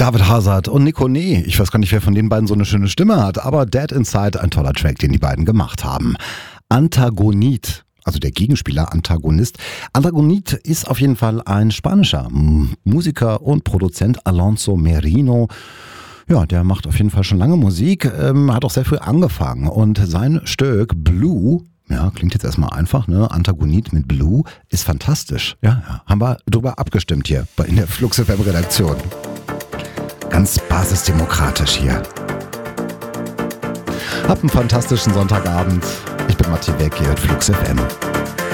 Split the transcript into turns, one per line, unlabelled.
David Hazard und Nico Nee. Ich weiß gar nicht, wer von den beiden so eine schöne Stimme hat, aber Dead Inside, ein toller Track, den die beiden gemacht haben. Antagonit, also der Gegenspieler, Antagonist. Antagonit ist auf jeden Fall ein spanischer Musiker und Produzent, Alonso Merino. Ja, der macht auf jeden Fall schon lange Musik, hat auch sehr früh angefangen und sein Stück Blue, ja, klingt jetzt erstmal einfach, ne? Antagonit mit Blue ist fantastisch. Ja, haben wir drüber abgestimmt hier in der Flux FM Redaktion. Ganz basisdemokratisch hier. Habt einen fantastischen Sonntagabend. Ich bin Matti Beck, hier at Flux FM.